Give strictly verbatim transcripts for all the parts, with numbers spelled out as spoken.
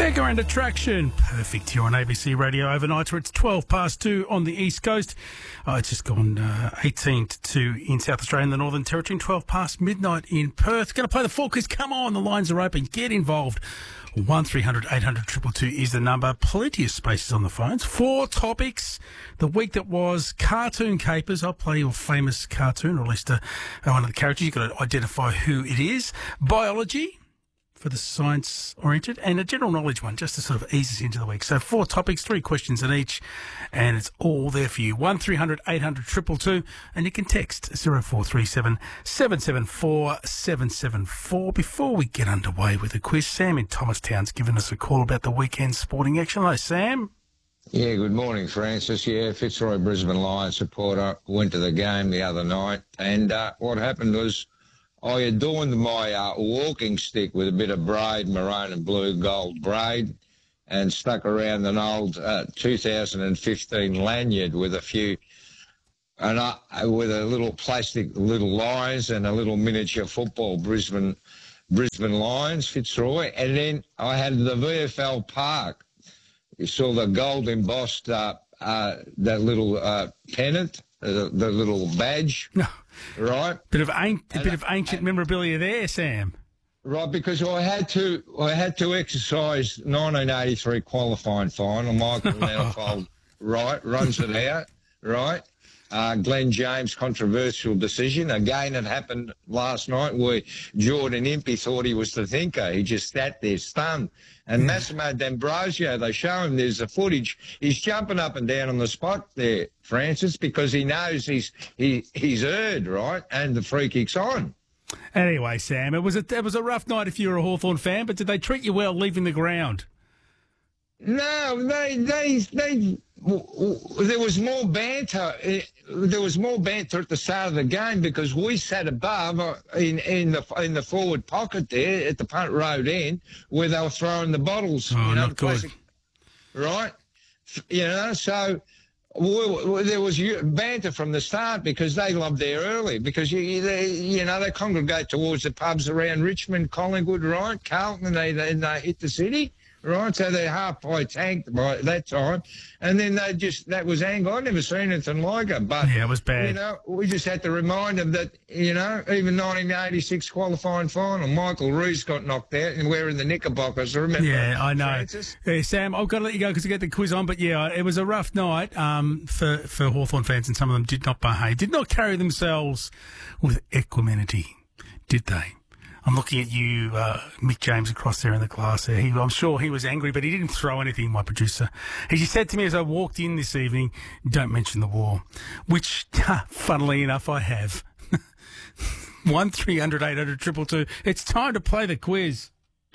Beggar and Attraction, perfect here on A B C Radio overnight, where it's twelve past two on the East Coast. Oh, it's just gone uh, eighteen to two in South Australia and the Northern Territory, and twelve past midnight in Perth. Going to play the four quiz. Come on, the lines are open. Get involved. one three hundred eight hundred two two two is the number. Plenty of spaces on the phones. Four topics. The week that was cartoon capers. I'll play your famous cartoon, or at least uh, one of the characters. You've got to identify who it is. Biology, for the science-oriented, and a general knowledge one, just to sort of ease us into the week. So four topics, three questions in each, and it's all there for you. one three hundred eight hundred two two two, and you can text zero four three seven seven seven four seven seven four. Before we get underway with the quiz, Sam in Thomastown's given us a call about the weekend sporting action. Hello, Sam. Yeah, good morning, Francis. Yeah, Fitzroy Brisbane Lions supporter, went to the game the other night, and uh, what happened was I adorned my uh, walking stick with a bit of braid, maroon and blue gold braid, and stuck around an old uh, two thousand fifteen lanyard with a few, and uh, with a little plastic little lions and a little miniature football, Brisbane, Brisbane Lions, Fitzroy, and then I had the V F L Park. You saw the gold embossed uh, uh, that little uh, pennant, uh, the, the little badge. Right, bit of an- a and, bit of ancient and, memorabilia there, Sam. Right, because I had to, I had to exercise nineteen eighty-three qualifying final. Michael Manifold, right, runs it out. Right, uh, Glenn James controversial decision. Again, it happened last night where Jordan Impey thought he was the thinker. He just sat there stunned. And Massimo D'Ambrosio, they show him there's the footage. He's jumping up and down on the spot there, Francis, because he knows he's he he's heard, right, and the free kick's on. Anyway, Sam, it was a it was a rough night if you were a Hawthorn fan, but did they treat you well leaving the ground? No, they they they. There was more banter. There was more banter at the start of the game because we sat above in in the in the forward pocket there at the punt road end where they were throwing the bottles. Oh, you know, not good. classic, right? You know, so we, we, there was banter from the start because they loved there early because you they, you know they congregate towards the pubs around Richmond, Collingwood, right, Carlton, and they they, they hit the city. Right, so they're half-pie tanked by that time. And then they just, that was anger. I've never seen anything like it. But, yeah, it was bad. You know, we just had to remind them that, you know, even nineteen eighty-six qualifying final, Michael Rees got knocked out and wearing the knickerbockers, remember? Yeah, I know. Francis? Yeah, Sam, I've got to let you go because I get the quiz on. But, yeah, it was a rough night um, for, for Hawthorn fans, and some of them did not behave, did not carry themselves with equanimity, did they? I'm looking at you, uh, Mick James, across there in the class there. He, I'm sure he was angry, but he didn't throw anything, my producer. He just said to me as I walked in this evening, don't mention the war, which, funnily enough, I have. one three hundred eight hundred two two two. It's time to play the quiz.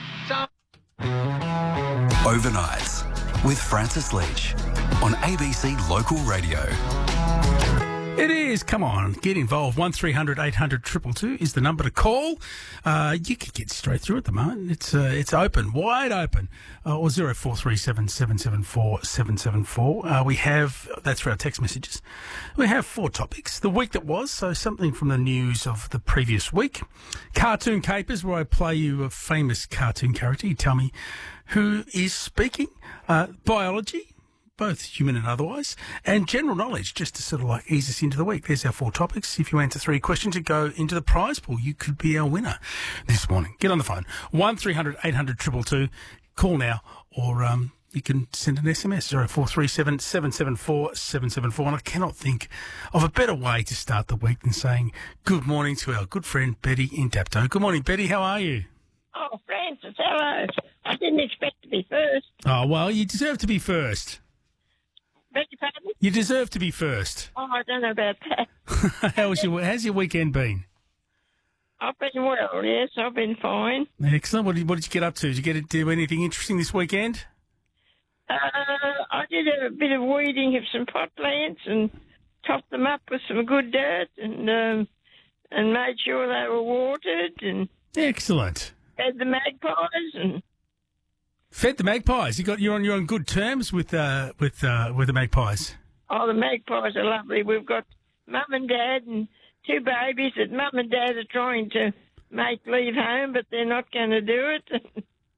Overnights with Francis Leach on A B C Local Radio. It is. Come on, get involved. one three hundred eight hundred two two two is the number to call. Uh, you can get straight through at the moment. It's uh, it's open, wide open. Uh, or zero four three seven seven seven four seven seven four. Uh, we have, that's for our text messages. We have four topics. The week that was, so something from the news of the previous week. Cartoon Capers, where I play you a famous cartoon character. You tell me who is speaking. Uh, biology, both human and otherwise, and general knowledge, just to sort of like ease us into the week. There's our four topics. If you answer three questions, you go into the prize pool. You could be our winner this morning. Get on the phone. one three hundred eight hundred two two two. Call now, or um, you can send an S M S, zero four three seven seven seven four seven seven four. And I cannot think of a better way to start the week than saying good morning to our good friend Betty in Dapto. Good morning, Betty. How are you? Oh, Francis, hello. I didn't expect to be first. Oh, well, you deserve to be first. Beg your pardon? You deserve to be first. Oh, I don't know about that. How's your How's your weekend been? I've been well, yes, I've been fine. Excellent. What did, what did you get up to? Did you get to do anything interesting this weekend? Uh, I did a bit of weeding of some pot plants and topped them up with some good dirt and um, and made sure they were watered and Excellent. fed the magpies and Fed the magpies. You got you're on you're on good terms with uh, with uh, with the magpies. oh, the magpies are lovely. We've got mum and dad and two babies that mum and dad are trying to make leave home, but they're not going to do it.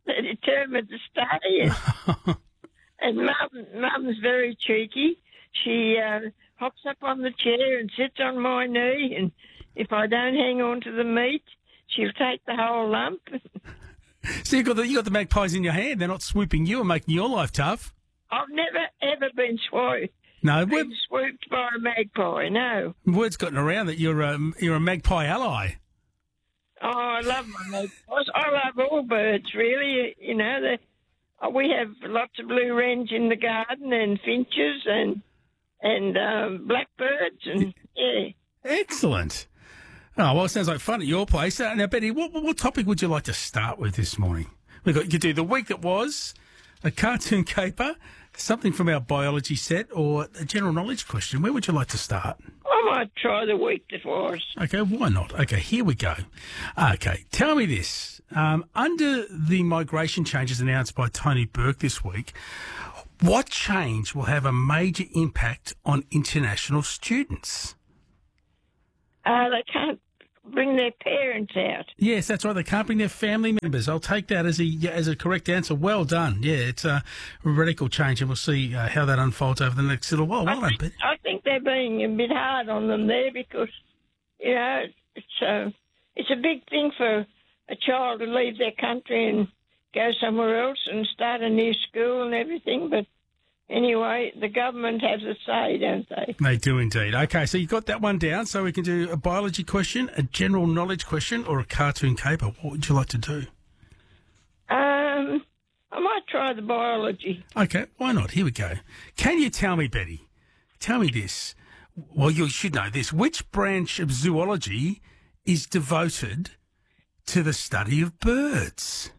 they're determined to stay. And Mum, Mum's very cheeky. She uh, hops up on the chair and sits on my knee, and if I don't hang on to the meat, she'll take the whole lump. So you got the you got the magpies in your hand. They're not swooping you and making your life tough. I've never ever been swooped. No, Been word, swooped by a magpie. No. word's gotten around that you're a you're a magpie ally. Oh, I love my magpies. I love all birds, really. You know, they, we have lots of blue wrens in the garden, and finches, and and um, blackbirds, and yeah. Excellent. Oh, well, it sounds like fun at your place. Uh, now, Betty, what, what topic would you like to start with this morning? We got you could do the week that was, a cartoon caper, something from our biology set, or a general knowledge question. Where would you like to start? I might try the week that was. Okay, why not? Okay, here we go. Okay, tell me this. Um, under the migration changes announced by Tony Burke this week, what change will have a major impact on international students? Uh, they can't bring their parents out. Yes, that's right. They can't bring their family members. I'll take that as a as a correct answer. Well done. Yeah, it's a radical change, and we'll see uh, how that unfolds over the next little while. Well I, done, think, Betty. I think they're being a bit hard on them there because, you know, it's uh, it's a big thing for a child to leave their country and go somewhere else and start a new school and everything. But anyway, the government has a say, don't they? They do indeed. Okay, so you got that one down. So we can do a biology question, a general knowledge question, or a cartoon caper. What would you like to do? Um, I might try the biology. Okay, why not? Here we go. Can you tell me, Betty? Tell me this. Well, you should know this. Which branch of zoology is devoted to the study of birds?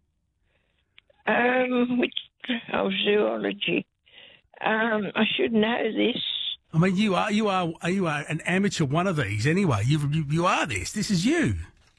Um, which oh, zoology. Um, I should know this. I mean, you are you are you are an amateur one of these anyway. You you, you are this. This is you.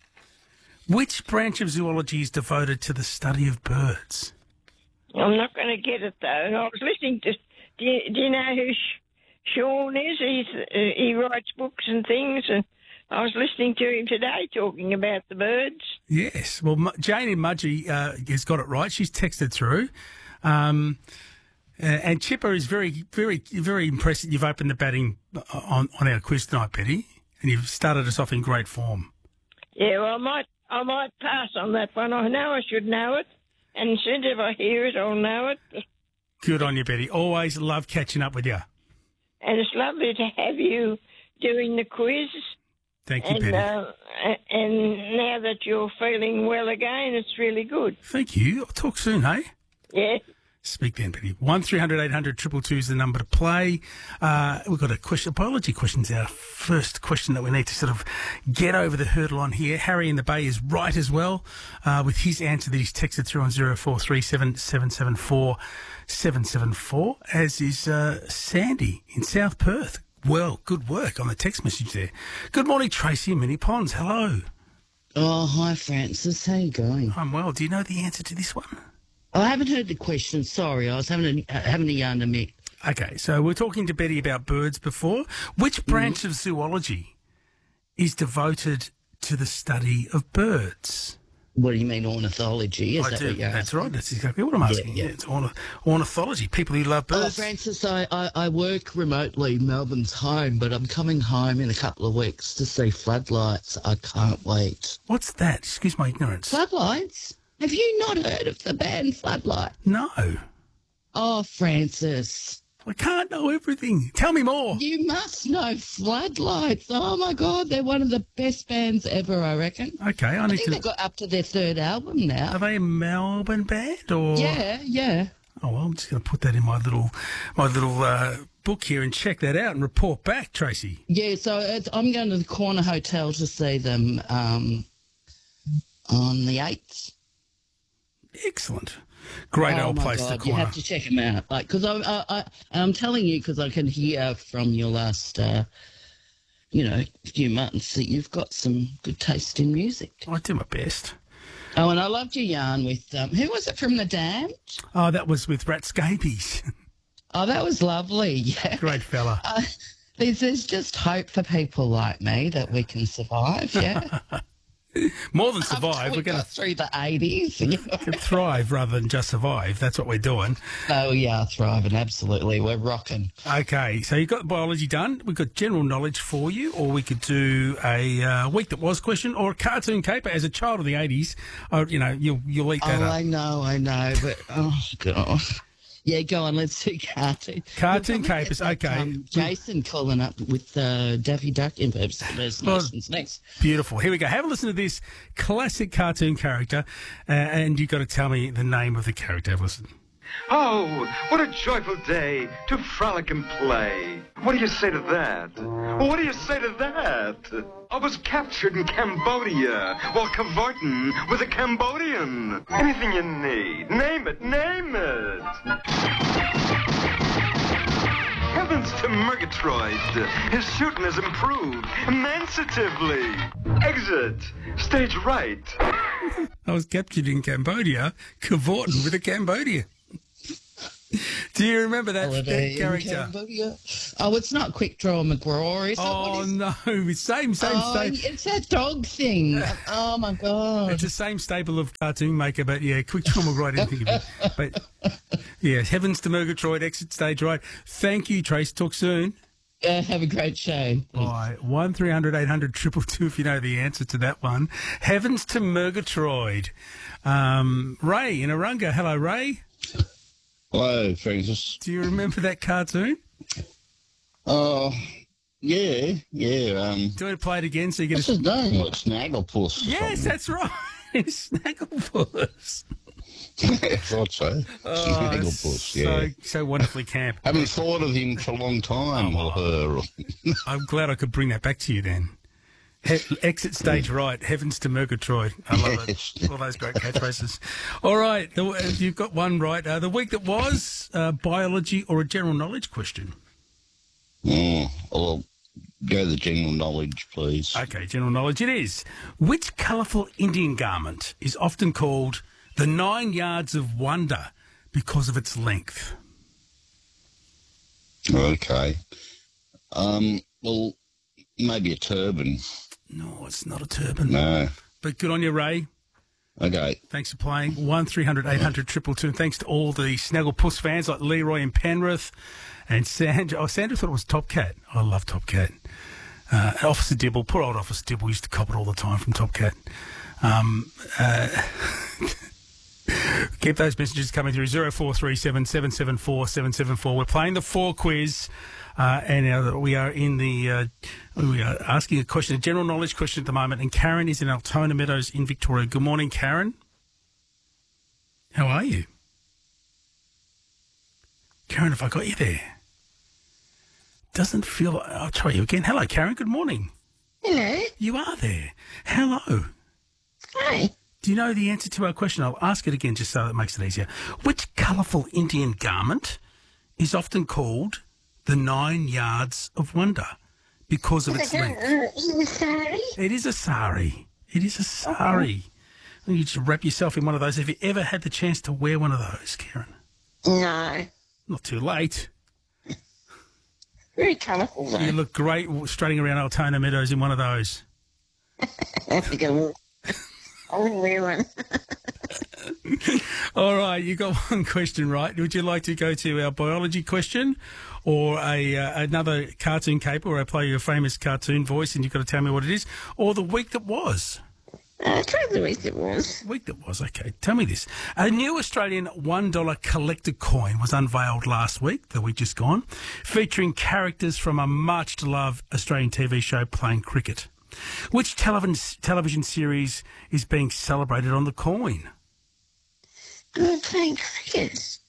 Which branch of zoology is devoted to the study of birds? I'm not going to get it though. And I was listening to. Do you, do you know who Sh- Sean is? He's uh, he writes books and things, and I was listening to him today talking about the birds. Yes. Well, M- Jane in Mudgee uh, has got it right. She's texted through. Um, uh, and Chipper is very, very, very impressed that you've opened the batting on, on our quiz tonight, Betty, and you've started us off in great form. Yeah, well, I might, I might pass on that one. I know I should know it, and as soon as I hear it, I'll know it. Good on you, Betty. Always love catching up with you. And it's lovely to have you doing the quiz. Thank you, and, Betty. Uh, and now that you're feeling well again, it's really good. Thank you. I'll talk soon, hey? Yeah. Speak then, Betty. one three hundred eight hundred two two two is the number to play. Uh, we've got a question. Biology question's our first question that we need to sort of get over the hurdle on here. Harry in the Bay is right as well uh, with his answer that he's texted through on zero four three seven seven seven four seven seven four, as is uh, Sandy in South Perth. Well, good work on the text message there. Good morning, Tracy in Mini Ponds. Hello. Oh, hi, Francis. How you going? I'm well. Do you know the answer to this one? I haven't heard the question. Sorry, I was having a, having a yarn to Mick. Okay, so we're talking to Betty about birds before. Which branch mm. of zoology is devoted to the study of birds? What do you mean, ornithology? Is I that do. what you're That's asking? right. That's exactly what I'm asking. Yeah, Yeah, yeah. It's ornith- ornithology. People who love Oh, birds. Francis, I, I, I work remotely. Melbourne's home, but I'm coming home in a couple of weeks to see Floodlights. I can't wait. What's that? Excuse my ignorance. Floodlights? Have you not heard of the band Floodlight? No. Oh, Francis. I can't know everything. Tell me more. You must know Floodlights. Oh, my God. They're one of the best bands ever, I reckon. Okay, I I need think to... they got up to their third album now. Are they a Melbourne band or... Yeah, yeah. Oh, well, I'm just going to put that in my little my little uh, book here and check that out and report back, Tracy. Yeah, so it's, I'm going to the Corner Hotel to see them um, on the eighth. Excellent. Great oh old my place, God, the you Corner. have to check them out. Like, because I, I, I, I'm telling you, because I can hear from your last, uh, you know, few months that you've got some good taste in music. I do my best. Oh, and I loved your yarn with, um, who was it from The Damned? Oh, that was with Rat Scabies. Oh, that was lovely. Yeah. Great fella. Uh, there's, there's just hope for people like me that we can survive, yeah. More than survive, we we're going got through the eighties. to thrive rather than just survive. That's what we're doing. Oh, yeah, thriving, absolutely. We're rocking. Okay, so you've got biology done. We've got general knowledge for you, or we could do a uh, week that was question or a cartoon caper. As a child of the eighties, uh, you know, you'll, you'll eat that Oh, up. I know, I know, but, oh, God. Yeah, go on, let's do cartoon. Cartoon You'll probably capers, get that, okay. Um, Jason calling up with uh, Daffy Duck impersonations next. Beautiful. Here we go. Have a listen to this classic cartoon character, uh, and you've got to tell me the name of the character. Have a listen. Oh, what a joyful day to frolic and play. What do you say to that? What do you say to that? I was captured in Cambodia while cavorting with a Cambodian. Anything you need, name it, name it. Heavens to Murgatroyd. His shooting has improved immensatively. Exit. Stage right. I was captured in Cambodia, cavorting with a Cambodian. Do you remember that, Holiday that in character? Cambodia. Oh, it's not Quick Draw McGraw, is it? Oh, What is- no. It's same, same, Oh, same. it's that dog thing. Oh, my God. It's the same stable of cartoon maker, but yeah, quick trauma right, I didn't think of it. But yeah, heavens to Murgatroyd, exit stage right. Thank you, Trace. Talk soon. Uh, have a great show. Bye. one three hundred eight hundred two two two if you know the answer to that one. Heavens to Murgatroyd. Um, Ray in Arunga. Hello, Ray. Hello, Francis. Do you remember that cartoon? Oh, yeah, yeah. Um, Do you want to play it again so you get what's a... his name? Like Snagglepuss. or Yes, something. that's right. Snagglepuss. I thought so. Oh, Snagglepuss, yeah. so, so wonderfully camp. Haven't thought of him for a long time, or her. I'm glad I could bring that back to you then. He- exit stage right. Heavens to Murgatroyd. I love Yes. it. All those great catchphrases. All right. The, uh, you've got one right. Uh, the week that was, uh, biology or a general knowledge question. Oh, well, go the general knowledge, please. Okay, general knowledge it is. Which colourful Indian garment is often called the Nine Yards of Wonder because of its length? Okay. Um, well, maybe a turban. No, it's not a turban. No. But good on you, Ray. Okay. Thanks for playing. one three hundred eight hundred two two two. And thanks to all the Snagglepuss fans like Leroy in Penrith and Sandra. Oh, Sandra thought it was Top Cat. I love Top Cat. Uh, Officer Dibble, poor old Officer Dibble used to cop it all the time from Top Cat. Um, uh, keep those messages coming through. zero four three seven, seven seven four, seven seven four. We're playing the four quiz. Uh, and uh, we are in the, uh, we are asking a question, a general knowledge question at the moment. And Karen is in Altona Meadows in Victoria. Good morning, Karen. How are you? Karen, have I got you there? Doesn't feel like, I'll try you again. Hello, Karen. Good morning. Hello. You are there. Hello. Hi. Do you know the answer to our question? I'll ask it again just so that makes it easier. Which colourful Indian garment is often called the Nine Yards of Wonder because of its length? Is it a sari? It is a sari. It is a sari. You just wrap yourself in one of those. Have you ever had the chance to wear one of those, Karen? No. Not too late. Very colourful, though. You look great strutting around Altona Meadows in one of those. I think I will. I will wear one. All right, you got one question right. Would you like to go to our biology question or a uh, another cartoon caper where I play your famous cartoon voice and you've got to tell me what it is? Or the week that was? Uh, try the week it was. Week that was, okay. Tell me this. A new Australian one dollar collector coin was unveiled last week, the week just gone, featuring characters from a much-loved Australian T V show playing cricket. Which television television series is being celebrated on the coin? I'm playing cricket.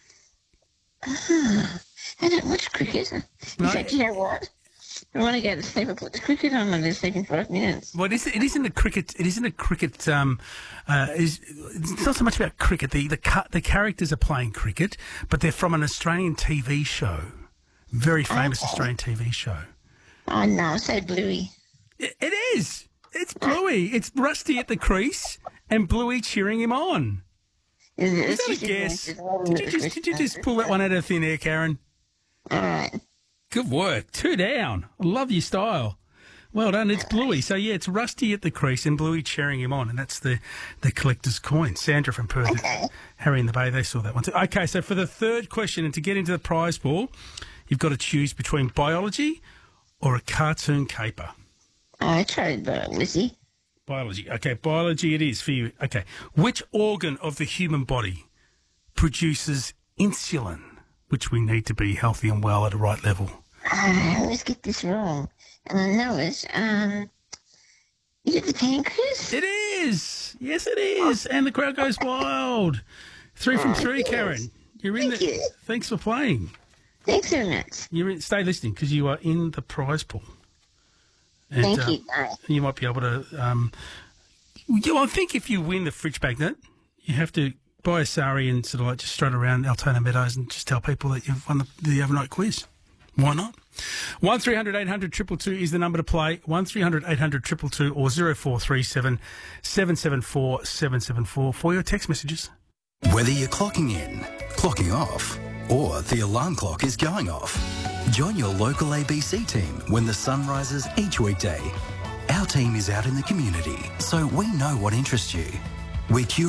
Ah, I don't watch cricket. In No. fact, you know what? I want to go to sleep and put the cricket on and then sleep in five minutes. Well, it, is, it isn't a cricket. It isn't a cricket. Um, uh, is it's not so much about cricket. The the ca- the characters are playing cricket, but they're from an Australian T V show, very famous Australian T V show. Oh, no, so bluey. It, it is. It's Bluey. It's Rusty at the crease and Bluey cheering him on. Is, it, Is that a guess? Did you just, did you just pull that one out of thin air, Karen? All right. Good work. Two down. I love your style. Well done. It's Bluey. So, yeah, it's Rusty at the crease and Bluey cheering him on, and that's the, the collector's coin. Sandra from Perth, Okay. Harry in the Bay, they saw that one too. Okay, so for the third question, and to get into the prize pool, you've got to choose between biology or a cartoon caper. I tried biology. Biology. Okay, biology it is for you. Okay. Which organ of the human body produces insulin, which we need to be healthy and well at a right level? I always get this wrong. And I know it. Um, is it the pancreas? It is. Yes, it is. And the crowd goes wild. Three from three, Karen. You're in Thank the. you. Thanks for playing. Thanks very much. You're in, stay listening because you are in the prize pool. And, Thank uh, you. Bye. You might be able to. Um, you, I think if you win the fridge magnet, you have to buy a sari and sort of like just strut around Altona Meadows and just tell people that you've won the, the overnight quiz. Why not? One three hundred eight hundred two two two is the number to play. One three hundred eight hundred two two two or zero four three seven seven seven four seven seven four for your text messages. Whether you're clocking in, clocking off, or the alarm clock is going off, join your local A B C team when the sun rises each weekday. Our team is out in the community, so we know what interests you. We're curious